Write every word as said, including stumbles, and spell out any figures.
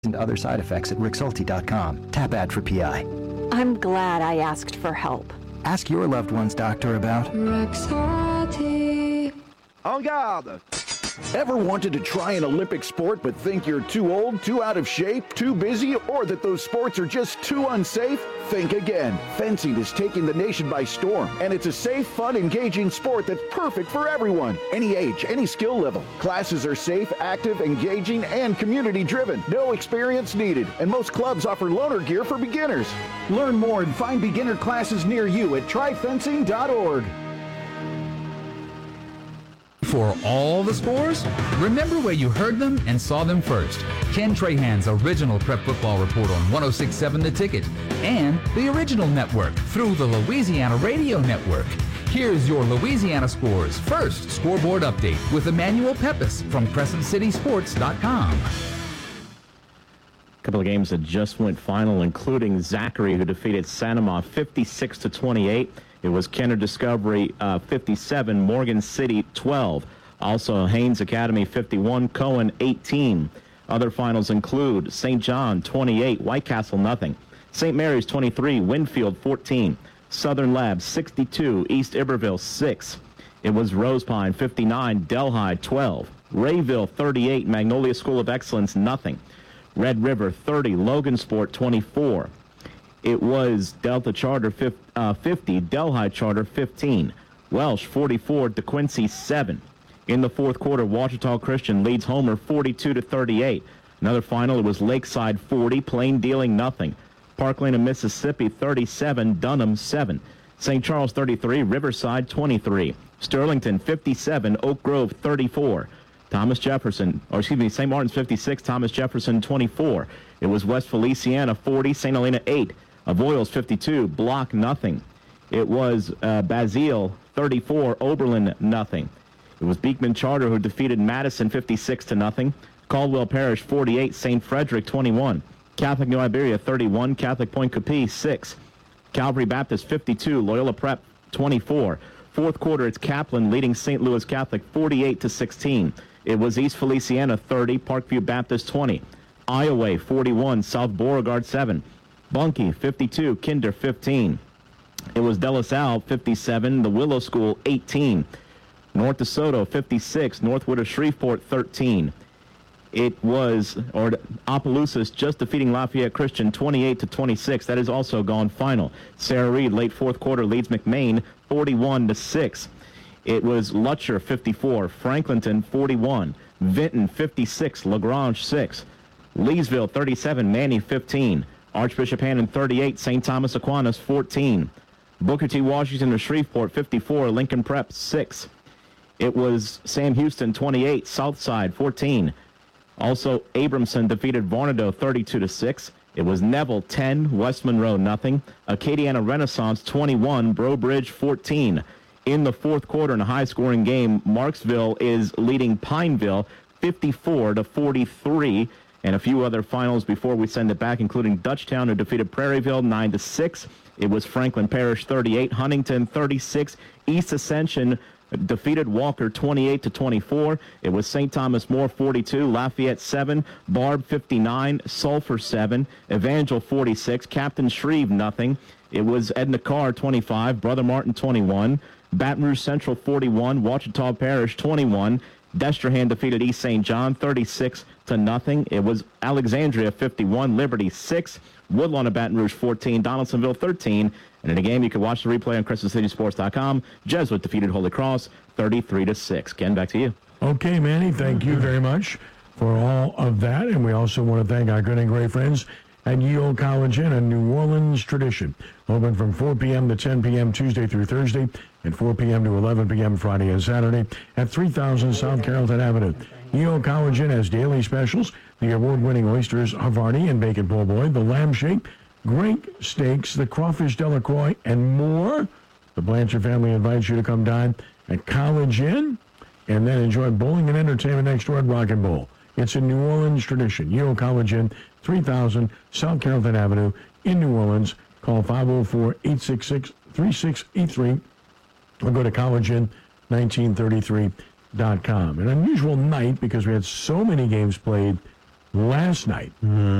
and other side effects at Rexulti dot com. Tap ad for P I. I'm glad I asked for help. Ask your loved one's doctor about Rexulti. En garde! Ever wanted to try an Olympic sport but think you're too old, too out of shape, too busy, or that those sports are just too unsafe? Think again. Fencing is taking the nation by storm, and it's a safe, fun, engaging sport that's perfect for everyone. Any age, any skill level. Classes are safe, active, engaging, and community-driven. No experience needed, and most clubs offer loaner gear for beginners. Learn more and find beginner classes near you at try fencing dot org. For all the scores, remember where you heard them and saw them first. Ken Trahan's original Prep Football Report on one oh six point seven The Ticket and the original network through the Louisiana Radio Network. Here's your Louisiana scores. First, scoreboard update with Emmanuel Pepis from Crescent City Sports dot com. A couple of games that just went final, including Zachary, who defeated Sanoma fifty-six to twenty-eight. It was Kenner Discovery uh, fifty-seven, Morgan City twelve. Also, Haynes Academy fifty-one, Cohen eighteen. Other finals include Saint John twenty-eight, White Castle nothing. Saint Mary's twenty-three, Winfield fourteen. Southern Labs sixty-two, East Iberville six. It was Rose Pine fifty-nine, Delhi twelve. Rayville thirty-eight, Magnolia School of Excellence nothing. Red River thirty, Logansport twenty-four. It was Delta Charter fifty, Delhi Charter fifteen. Welsh forty-four, DeQuincy seven. In the fourth quarter, Ouachita Christian leads Homer forty-two to thirty-eight. Another final, it was Lakeside forty, Plain Dealing nothing. Parkland of Mississippi thirty-seven, Dunham seven. Saint Charles thirty-three, Riverside twenty-three. Sterlington fifty-seven, Oak Grove thirty-four. Thomas Jefferson, or excuse me, Saint Martin's fifty-six, Thomas Jefferson twenty-four. It was West Feliciana forty, Saint Helena eight. Avoyelles fifty-two, Block nothing. It was uh, Basile thirty-four, Oberlin nothing. It was Beekman Charter who defeated Madison fifty-six to nothing. Caldwell Parish forty-eight, Saint Frederick twenty-one. Catholic New Iberia thirty-one, Catholic Point Capee six. Calvary Baptist fifty-two, Loyola Prep twenty-four. Fourth quarter, it's Kaplan leading Saint Louis Catholic forty-eight to sixteen. It was East Feliciana thirty, Parkview Baptist twenty. Iowa forty-one, South Beauregard seven. Bunkie fifty-two, Kinder fifteen. It was De La Salle fifty-seven, the Willow School eighteen. North DeSoto fifty-six, Northwood of Shreveport thirteen. It was, or Opelousas just defeating Lafayette Christian twenty-eight to twenty-six. That is also gone final. Sarah Reed late fourth quarter leads McMain forty-one to six. It was Lutcher fifty-four, Franklinton forty-one, Vinton fifty-six, LaGrange six. Leesville thirty-seven, Manny fifteen. Archbishop Hannon thirty-eight, Saint Thomas Aquinas fourteen. Booker T. Washington of Shreveport fifty-four, Lincoln Prep six. It was Sam Houston twenty-eight, Southside fourteen. Also, Abramson defeated Varnado thirty-two to six. It was Neville ten, West Monroe nothing. Acadiana Renaissance twenty-one, Brobridge fourteen. In the fourth quarter in a high-scoring game, Marksville is leading Pineville fifty-four to forty-three. And a few other finals before we send it back, including Dutchtown, who defeated Prairieville nine to six. It was Franklin Parish thirty-eight, Huntington thirty-six. East Ascension defeated Walker twenty-eight to twenty-four. It was Saint Thomas More forty-two, Lafayette seven, Barb fifty-nine, Sulphur seven, Evangel forty-six, Captain Shreve nothing. It was Edna Carr twenty-five, Brother Martin twenty-one, Baton Rouge Central forty-one, Ouachita Parish twenty-one. Destrehan defeated East Saint John thirty-six to nothing. It was Alexandria fifty-one, Liberty six, Woodlawn of Baton Rouge fourteen, Donaldsonville thirteen. And in a game you can watch the replay on Crescent City Sports dot com. Jesuit defeated Holy Cross thirty-three to six. Ken, back to you. Okay, Manny, thank you very much for all of that. And we also want to thank our good and great friends at Ye Old College Inn, a New Orleans tradition. Open from four p.m. to ten p.m. Tuesday through Thursday, and four p.m. to eleven p.m. Friday and Saturday at three thousand South Carrollton Avenue. Ye Old College Inn has daily specials: the award-winning oysters Havarti and bacon po' boy, the lamb shake, great steaks, the crawfish Delacroix, and more. The Blanchard family invites you to come dine at College Inn and then enjoy bowling and entertainment next door at Rock and Bowl. It's a New Orleans tradition. Ye Old College Inn, three thousand South Carrollton Avenue in New Orleans. Call five oh four, eight six six, three six eight three or go to college inn nineteen thirty-three dot com. An unusual night because we had so many games played last night.